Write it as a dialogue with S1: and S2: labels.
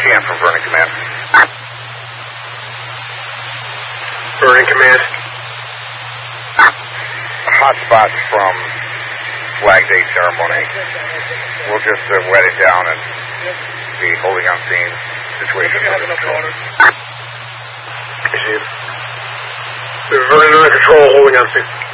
S1: ATM from Vernon Command.
S2: Vernon Command.
S1: Hotspots from Flag Day ceremony. We'll just wet it down and be holding on scene situation.
S2: Vernon under control, holding on scene.